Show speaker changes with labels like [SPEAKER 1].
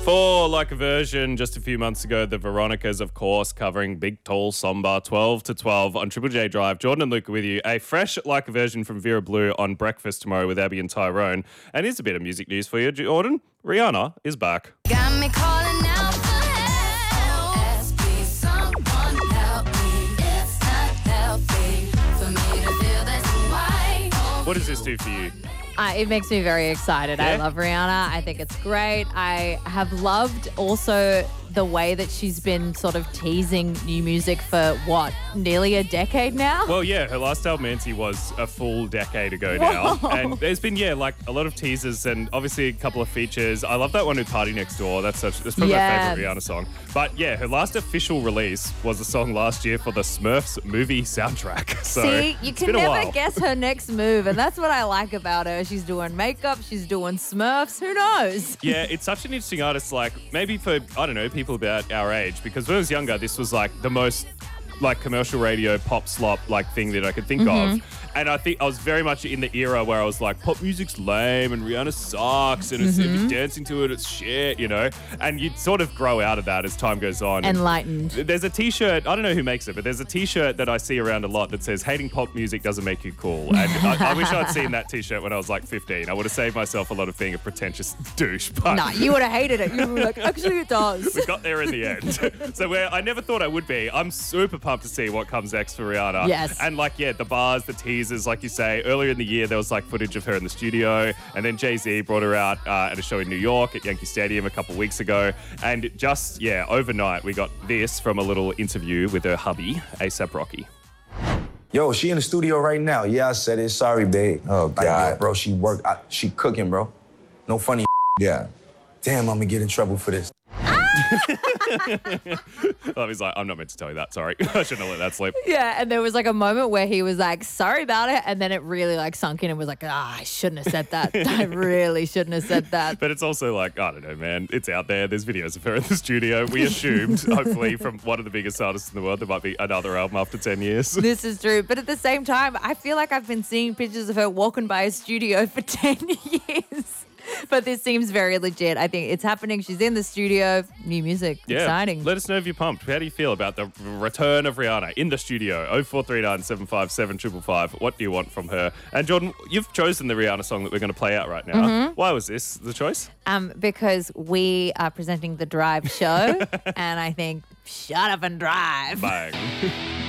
[SPEAKER 1] For Like a Version, just a few months ago, the Veronicas, of course, covering Big Tall Somber, 12 to 12 on Triple J Drive. Jordan and Luca with you. A fresh Like a Version from Vera Blue on Breakfast tomorrow with Abby and Tyrone. And here's a bit of music news for you, Jordan. Rihanna is back.
[SPEAKER 2] Got me calling out for help. Ask me, someone help me. It's not healthy for me to feel this way.
[SPEAKER 1] What does this do for you?
[SPEAKER 3] It makes me very excited.
[SPEAKER 1] Yeah?
[SPEAKER 3] I love Rihanna. I think it's great. I have loved also the way that she's been sort of teasing new music for, nearly a decade now?
[SPEAKER 1] Well, yeah, her last album, Nancy, was a full decade ago now. And there's been, a lot of teasers and obviously a couple of features. I love that one with Party Next Door. That's probably my favorite Rihanna song. But yeah, her last official release was a song last year for the Smurfs movie soundtrack. So
[SPEAKER 3] See, you
[SPEAKER 1] it's
[SPEAKER 3] can
[SPEAKER 1] been a
[SPEAKER 3] never
[SPEAKER 1] while.
[SPEAKER 3] guess her next move, and that's what I like about her. She's doing makeup, she's doing Smurfs, who knows?
[SPEAKER 1] Yeah, it's such an interesting artist, like maybe for, I don't know, people about our age, because when I was younger, this was like the most like commercial radio pop slop like thing that I could think of. And I think I was very much in the era where I was like, pop music's lame and Rihanna sucks and it's, if you're dancing to it, it's shit, you know? And you sort of grow out of that as time goes on.
[SPEAKER 3] Enlightened.
[SPEAKER 1] There's a t-shirt, I don't know who makes it, but there's a t-shirt that I see around a lot that says, hating pop music doesn't make you cool. And I wish I'd seen that t-shirt when I was like 15. I would have saved myself a lot of being a pretentious douche. But
[SPEAKER 3] Nah, you would have hated it. You were like, actually it does.
[SPEAKER 1] we got there in the end. So I never thought I would be. I'm super pumped to see what comes next for Rihanna.
[SPEAKER 3] Yes.
[SPEAKER 1] And the bars, the teasers, like you say, earlier in the year, there was like footage of her in the studio. And then Jay-Z brought her out at a show in New York at Yankee Stadium a couple of weeks ago. And just, overnight, we got this from a little interview with her hubby, A$AP Rocky.
[SPEAKER 4] Yo, she in the studio right now. Yeah, I said it. Sorry, babe.
[SPEAKER 5] Oh, God.
[SPEAKER 4] Bro, she she cooking, bro. No funny
[SPEAKER 5] Yeah.
[SPEAKER 4] Damn, I'm gonna get in trouble for this.
[SPEAKER 1] I was like, I'm not meant to tell you that. Sorry. I shouldn't have let that slip.
[SPEAKER 3] Yeah, and there was like a moment where he was like, sorry about it, and then it really like sunk in and was like, I shouldn't have said that. I really shouldn't have said that.
[SPEAKER 1] But it's also like, I don't know, man. It's out there. There's videos of her in the studio. We assumed, hopefully, from one of the biggest artists in the world, there might be another album after 10 years.
[SPEAKER 3] This is true. But at the same time, I feel like I've been seeing pictures of her walking by a studio for 10 years. But this seems very legit. I think it's happening. She's in the studio. New music.
[SPEAKER 1] Yeah.
[SPEAKER 3] Exciting.
[SPEAKER 1] Let us know if you're pumped. How do you feel about the return of Rihanna in the studio? 0439 757 555. What do you want from her? And Jordan, you've chosen the Rihanna song that we're going to play out right now. Why was this the choice?
[SPEAKER 3] Because we are presenting the Drive show. And I think, shut up and drive.
[SPEAKER 1] Bang.